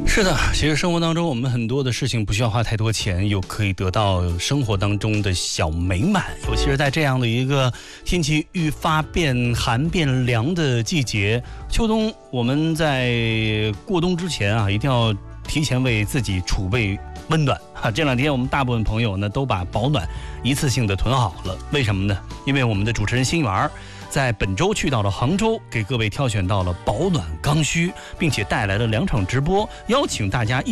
是的，其实生活当中我们很多的事情不需要花太多钱，又可以得到生活当中的小美满。尤其是在这样的一个天气愈发变寒变凉的季节，秋冬我们在过冬之前一定要提前为自己储备温暖。这两天我们大部分朋友呢都把保暖一次性的囤好了，为什么呢？因为我们的主持人心源在本周去到了杭州，给各位挑选到了保暖刚需，并且带来了2场直播，邀请大家